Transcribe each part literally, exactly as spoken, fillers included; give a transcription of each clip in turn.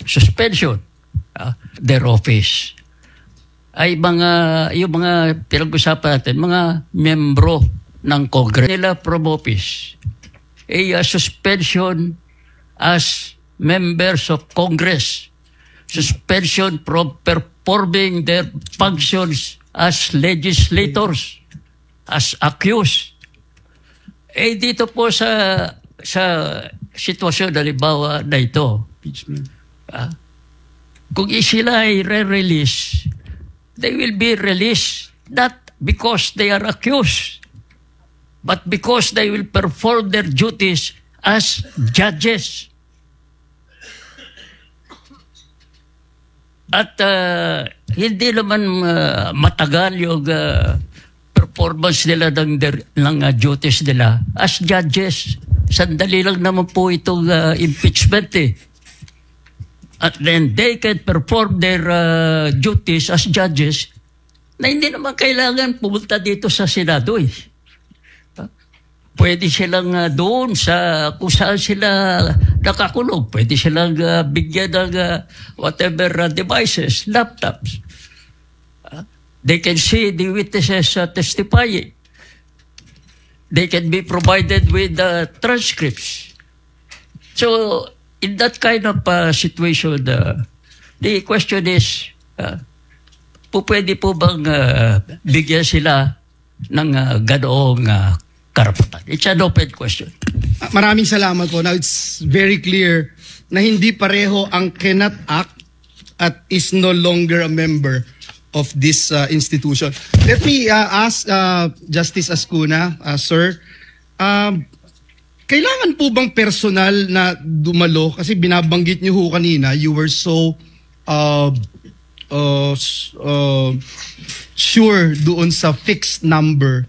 suspension uh, their office ay mga, yung mga pinag-usapan natin, mga membro ng Congress nila from office. A uh, suspension as members of Congress. Suspension from performing their functions as legislators, as accused. Eh dito po sa sa sitwasyon halimbawa na ito, uh, kung sila ay re-release, they will be released not because they are accused, but because they will perform their duties as judges. At uh, hindi naman uh, matagal yung uh, performance nila ng, ng uh, duties nila as judges. Sandali lang naman po itong uh, impeachment eh. At then they can perform their uh, duties as judges na hindi naman kailangan pumunta dito sa Senado eh. Pwede silang uh, doon sa kung saan sila nakakulong. Pwede silang uh, bigyan ng uh, whatever uh, devices, laptops. Uh, they can see the witnesses uh, testifying. They can be provided with uh, transcripts. So, in that kind of uh, situation, uh, the question is, uh, po pwede po bang uh, bigyan sila ng uh, ganoong uh, karapatan? It's an open question. Maraming salamat po. Now, it's very clear na hindi pareho ang cannot act at is no longer a member of this uh, institution. Let me uh, ask uh, Justice Ascuna, uh, sir, uh, kailangan po bang personal na dumalo? Kasi binabanggit niyo ho kanina, you were so uh, uh, uh, sure doon sa fixed number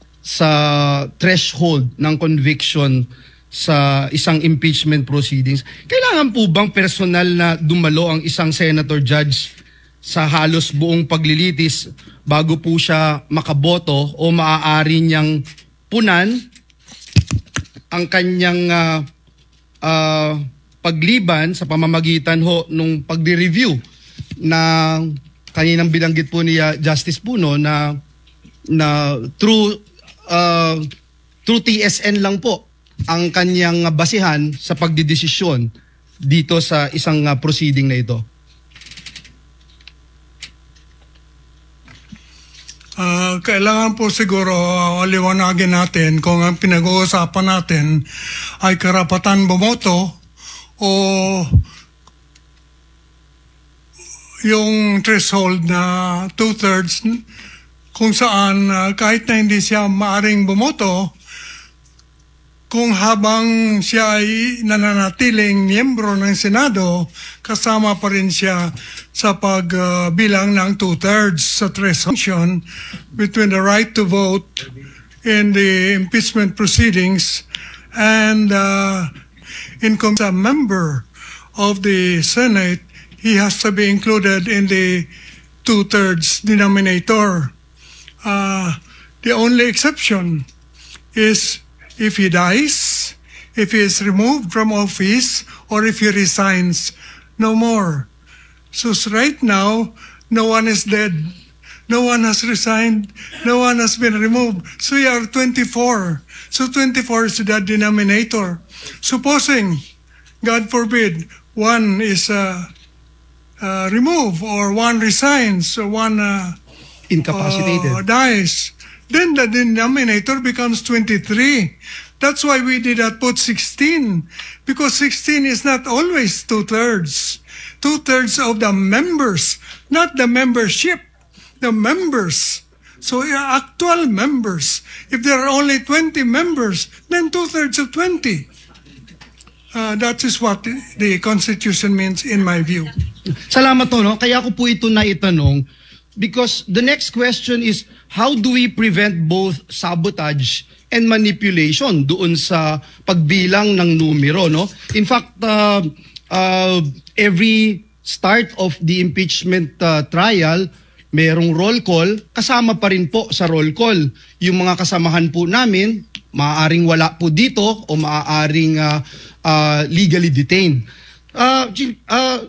sa threshold ng conviction sa isang impeachment proceedings. Kailangan po bang personal na dumalo ang isang senator judge sa halos buong paglilitis bago po siya makaboto o maaari niyang punan ang kanyang uh, uh, pagliban sa pamamagitan ho nung pagdi-review na kaninang binanggit po ni uh, Justice Puno na na through uh, through T S N lang po ang kanyang basihan sa pagdidesisyon dito sa isang uh, proceeding na ito? Uh, kailangan po siguro uh, liwanagin natin kung ang pinag-uusapan natin ay karapatan bumoto o yung threshold na two-thirds kung saan uh, kahit na hindi siya maaring bumoto, kung habang siya ay nananatiling miyembro ng Senado, kasama pa rin siya sa pagbilang uh, ng two-thirds sa threshold between the right to vote in the impeachment proceedings and uh, in a member of the Senate, he has to be included in the two-thirds denominator. Uh, the only exception is if he dies, if he is removed from office, or if he resigns, no more. So right now, no one is dead. No one has resigned. No one has been removed. So we are twenty-four. So twenty-four is the denominator. Supposing, God forbid, one is uh, uh, removed, or one resigns, or one uh, incapacitated, uh, dies, then the denominator becomes twenty-three. That's why we did not put sixteen, because sixteen is not always two-thirds. Two-thirds of the members, not the membership, the members. So actual members. If there are only twenty members, then two-thirds of twenty. Uh, that is what the Constitution means in my view. Salamat to, no? Kaya ko po ito na itanong because the next question is, how do we prevent both sabotage and manipulation doon sa pagbilang ng numero, no? In fact, uh, uh, every start of the impeachment uh, trial, merong roll call, kasama pa rin po sa roll call yung mga kasamahan po namin, maaaring wala po dito o maaaring uh, uh, legally detained. Uh, uh,